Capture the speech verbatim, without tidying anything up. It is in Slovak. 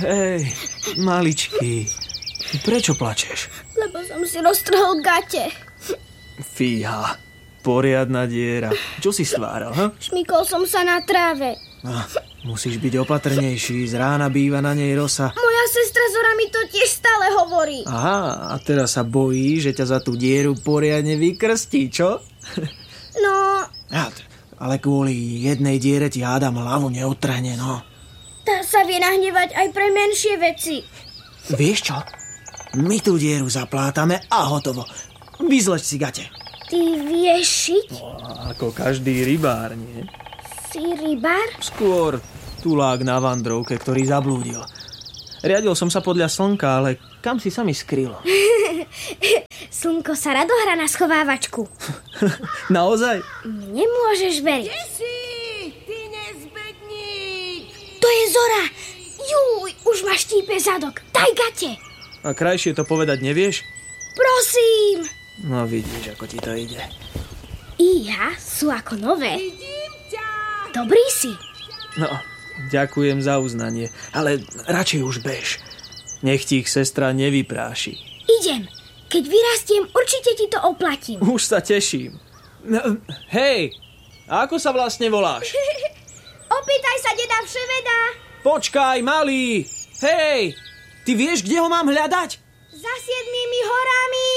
Hej, maličký, prečo plačeš? Lebo som si roztrhol gate. Fíha, poriadna diera. Čo si stváral, ha? Šmykol som sa na tráve. Ah, musíš byť opatrnejší, z rána býva na nej rosa. Moja sestra Zora mi to tiež stále hovorí. Aha, a teraz sa bojí, že ťa za tú dieru poriadne vykrstí, čo? No... Ale kvôli jednej diere ti hádam hlavu neodtrhne, no. Tá sa vie nahnevať aj pre menšie veci. Vieš čo? My tú dieru zaplátame a hotovo. Vyzleč si gate. Ty vieš šiť? No, ako každý rybár, nie? Si rybár? Skôr tulák na vandrovke, ktorý zablúdil. Riadil som sa podľa slnka, ale kam si sa mi skrylo? Slnko sa rado hrá na schovávačku. Naozaj? Nemôžeš veriť. Kde si, ty nezbedník? To je Zora. Júj, už ma štípe zadok. Daj gate. A krajšie to povedať nevieš? Prosím. No vidíš, ako ti to ide. Iha sú ako nové. Vidím ťa. Dobrý si. No, ďakujem za uznanie, ale radšej už bež. Nech ti ich sestra nevypráši. Idem. Keď vyrastiem, určite ti to oplatím. Už sa teším. No, hej, ako sa vlastne voláš? Opýtaj sa deda Vševeda. Počkaj, malý! Hej, ty vieš, kde ho mám hľadať? Za siedmými horami.